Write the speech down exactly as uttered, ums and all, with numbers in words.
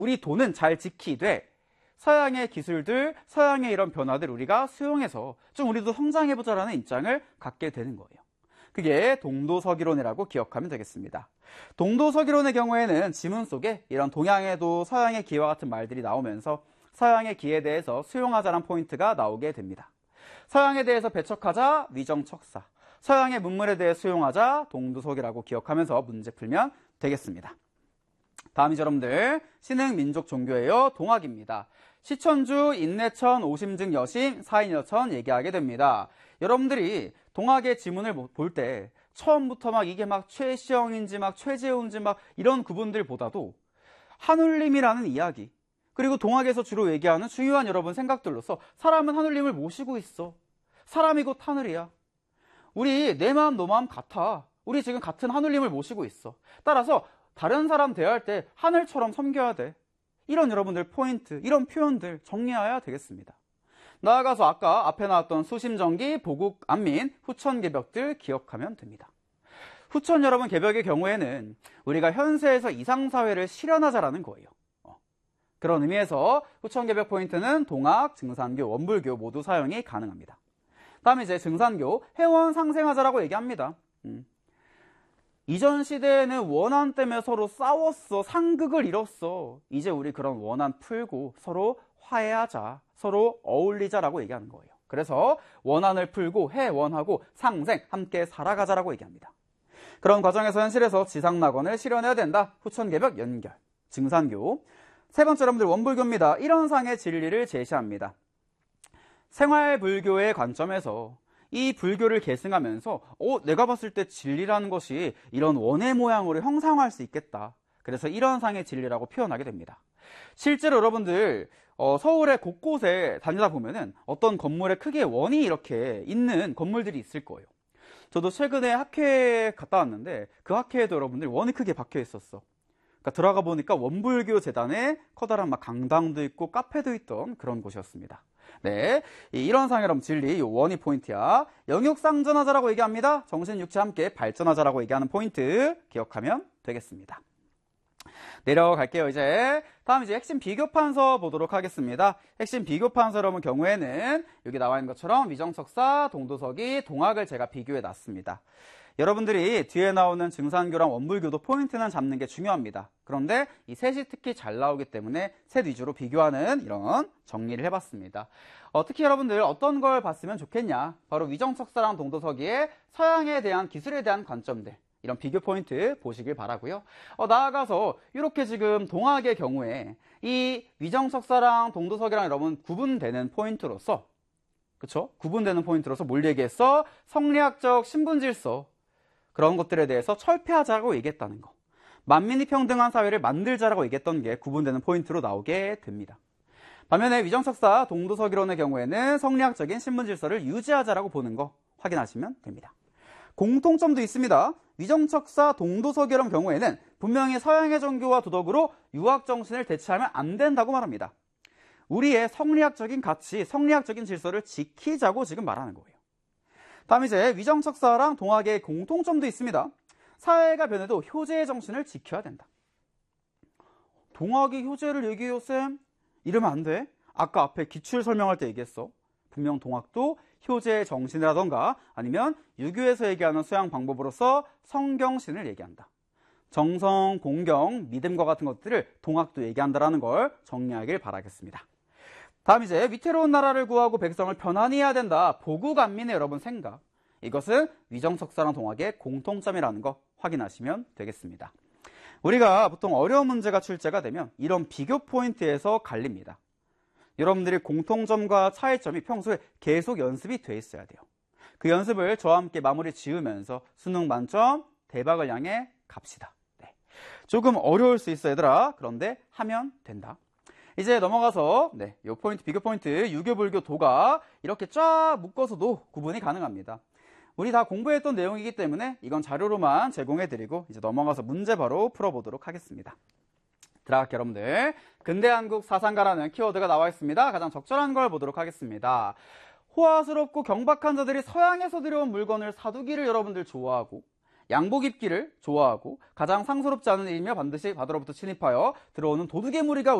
우리 도는 잘 지키되 서양의 기술들, 서양의 이런 변화들 우리가 수용해서 좀 우리도 성장해보자라는 입장을 갖게 되는 거예요. 그게 동도서기론이라고 기억하면 되겠습니다. 동도서기론의 경우에는 지문 속에 이런 동양에도 서양의 기와 같은 말들이 나오면서 서양의 기에 대해서 수용하자는 포인트가 나오게 됩니다. 서양에 대해서 배척하자 위정척사, 서양의 문물에 대해 수용하자 동도서기라고 기억하면서 문제 풀면 되겠습니다. 다음이 여러분들 신흥 민족 종교예요. 동학입니다. 시천주, 인내천, 오심증, 여심, 사인여천 얘기하게 됩니다. 여러분들이 동학의 지문을 볼 때 처음부터 막 이게 막 최시영인지 막 최재훈인지 막 이런 구분들보다도 하눌림이라는 이야기, 그리고 동학에서 주로 얘기하는 중요한 여러분 생각들로서 사람은 하눌림을 모시고 있어. 사람이 곧 하늘이야. 우리 내 마음 너 마음 같아. 우리 지금 같은 하눌림을 모시고 있어. 따라서 다른 사람 대할 때 하늘처럼 섬겨야 돼. 이런 여러분들 포인트, 이런 표현들 정리해야 되겠습니다. 나아가서 아까 앞에 나왔던 수심정기, 보국, 안민, 후천개벽들 기억하면 됩니다. 후천 여러분 개벽의 경우에는 우리가 현세에서 이상사회를 실현하자라는 거예요. 어. 그런 의미에서 후천개벽 포인트는 동학, 증산교, 원불교 모두 사용이 가능합니다. 다음에 이제 증산교, 회원 상생하자라고 얘기합니다. 음. 이전 시대에는 원한 때문에 서로 싸웠어. 상극을 이뤘어. 이제 우리 그런 원한 풀고 서로 화해하자. 서로 어울리자라고 얘기하는 거예요. 그래서 원한을 풀고 회원하고 상생, 함께 살아가자라고 얘기합니다. 그런 과정에서 현실에서 지상낙원을 실현해야 된다. 후천개벽 연결. 증산교. 세 번째 여러분들 원불교입니다. 이런 상의 진리를 제시합니다. 생활불교의 관점에서 이 불교를 계승하면서 어, 내가 봤을 때 진리라는 것이 이런 원의 모양으로 형상화할 수 있겠다. 그래서 이런 상의 진리라고 표현하게 됩니다. 실제로 여러분들 어, 서울의 곳곳에 다니다 보면은 어떤 건물의 크기의 원이 이렇게 있는 건물들이 있을 거예요. 저도 최근에 학회에 갔다 왔는데 그 학회에도 여러분들 원이 크게 박혀 있었어. 그러니까 들어가 보니까 원불교 재단에 커다란 막 강당도 있고 카페도 있던 그런 곳이었습니다. 네, 이런 상의 여러분 진리, 이 원이 포인트야. 영육상전하자라고 얘기합니다. 정신육체 함께 발전하자라고 얘기하는 포인트 기억하면 되겠습니다. 내려갈게요. 이제 다음 이제 핵심 비교판서 보도록 하겠습니다. 핵심 비교판서 여러분 경우에는 여기 나와 있는 것처럼 위정척사, 동도서기, 동학을 제가 비교해 놨습니다. 여러분들이 뒤에 나오는 증산교랑 원불교도 포인트는 잡는 게 중요합니다. 그런데 이 셋이 특히 잘 나오기 때문에 셋 위주로 비교하는 이런 정리를 해봤습니다. 어, 특히 여러분들 어떤 걸 봤으면 좋겠냐? 바로 위정척사랑 동도서기의 서양에 대한 기술에 대한 관점들, 이런 비교 포인트 보시길 바라고요. 어, 나아가서 이렇게 지금 동학의 경우에 이 위정척사랑 동도서기랑 여러분 구분되는 포인트로서, 그쵸? 구분되는 포인트로서 뭘 얘기했어? 성리학적 신분질서, 그런 것들에 대해서 철폐하자고 얘기했다는 거. 만민이 평등한 사회를 만들자라고 얘기했던 게 구분되는 포인트로 나오게 됩니다. 반면에 위정척사, 동도서기론의 경우에는 성리학적인 신분질서를 유지하자라고 보는 거 확인하시면 됩니다. 공통점도 있습니다. 위정척사, 동도서기론 경우에는 분명히 서양의 종교와 도덕으로 유학정신을 대체하면 안 된다고 말합니다. 우리의 성리학적인 가치, 성리학적인 질서를 지키자고 지금 말하는 거예요. 다음 이제 위정척사랑 동학의 공통점도 있습니다. 사회가 변해도 효제의 정신을 지켜야 된다. 동학이 효제를 얘기해요, 쌤? 이러면 안 돼. 아까 앞에 기출 설명할 때 얘기했어. 분명 동학도 효제의 정신이라던가 아니면 유교에서 얘기하는 수양 방법으로서 성경신을 얘기한다. 정성, 공경, 믿음과 같은 것들을 동학도 얘기한다는 걸 정리하길 바라겠습니다. 다음 이제 위태로운 나라를 구하고 백성을 편안히 해야 된다. 보국안민의 여러분 생각. 이것은 위정척사랑 동학의 공통점이라는 거 확인하시면 되겠습니다. 우리가 보통 어려운 문제가 출제가 되면 이런 비교 포인트에서 갈립니다. 여러분들이 공통점과 차이점이 평소에 계속 연습이 돼 있어야 돼요. 그 연습을 저와 함께 마무리 지으면서 수능 만점 대박을 향해 갑시다. 네. 조금 어려울 수 있어 얘들아. 그런데 하면 된다. 이제 넘어가서 네, 요 포인트, 비교 포인트, 유교, 불교, 도가 이렇게 쫙 묶어서도 구분이 가능합니다. 우리 다 공부했던 내용이기 때문에 이건 자료로만 제공해드리고 이제 넘어가서 문제 바로 풀어보도록 하겠습니다. 들어갈게요, 여러분들. 근대 한국 사상가라는 키워드가 나와 있습니다. 가장 적절한 걸 보도록 하겠습니다. 호화스럽고 경박한 자들이 서양에서 들여온 물건을 사두기를 여러분들 좋아하고 양복 입기를 좋아하고 가장 상스럽지 않은 일이며 반드시 바다로부터 침입하여 들어오는 도둑의 무리가